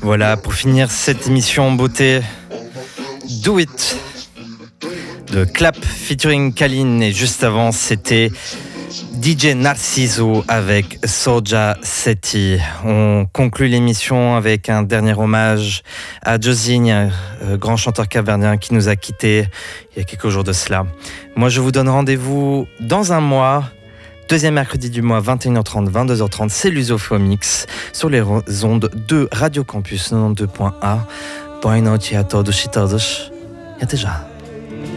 Voilà, pour finir cette émission en beauté, Do It de Clap featuring Kalin. Et juste avant, c'était DJ Narciso avec Soja Seti. On conclut l'émission avec un dernier hommage à Jozigne, grand chanteur capverdien qui nous a quittés il y a quelques jours de cela. Moi, je vous donne rendez-vous dans un mois. Deuxième mercredi du mois, 21h30, 22h30, c'est l'Usophomix sur les ondes de Radio Campus 92.1. Boa noite a todos e todas. E até já.